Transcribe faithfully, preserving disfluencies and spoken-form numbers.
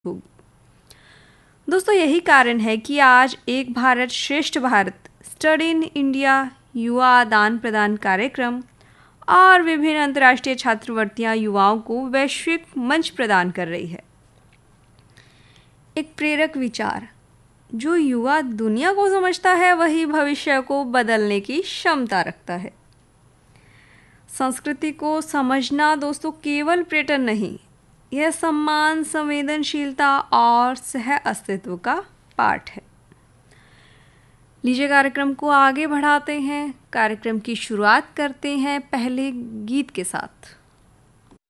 होगी। दोस्तों, यही कारण है कि आज एक भारत श्रेष्ठ भारत, स्टडी इन इंडिया, युवा आदान प्रदान कार्यक्रम और विभिन्न अंतर्राष्ट्रीय छात्रवृत्तियां युवाओं को वैश्विक मंच प्रदान कर रही है। एक प्रेरक विचार, जो युवा दुनिया को समझता है वही भविष्य को बदलने की क्षमता रखता है। संस्कृति को समझना दोस्तों केवल पर्यटन नहीं, यह सम्मान, संवेदनशीलता और सह अस्तित्व का पाठ है। लीजिए कार्यक्रम को आगे बढ़ाते हैं। कार्यक्रम की शुरुआत करते हैं पहले गीत के साथ।